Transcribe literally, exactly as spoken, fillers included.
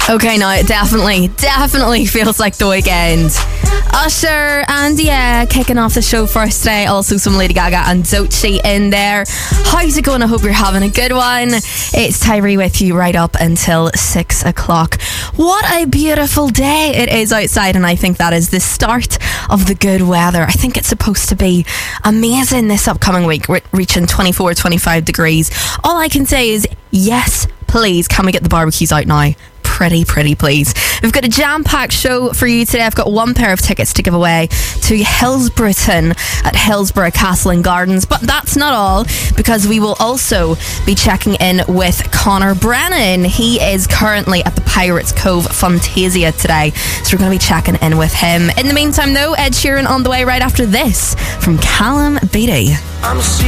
Okay, now it definitely, definitely feels like the weekend. Usher and yeah, kicking off the show first today. Also some Lady Gaga and Doechii in there. How's it going? I hope you're having a good one. It's Tyree with you right up until six o'clock. What a beautiful day it is outside, and I think that is the start of the good weather. I think it's supposed to be amazing this upcoming week. We're reaching twenty-four, twenty-five degrees. All I can say is yes, please, can we get the barbecues out now? Pretty, pretty please. We've got a jam-packed show for you today. I've got one pair of tickets to give away to Hillsborough at Hillsborough Castle and Gardens. But that's not all, because we will also be checking in with Connor Brennan. He is currently at the Pirates Cove Fantasia today, so we're going to be checking in with him. In the meantime, though, Ed Sheeran on the way right after this from Callum Beatty. I'm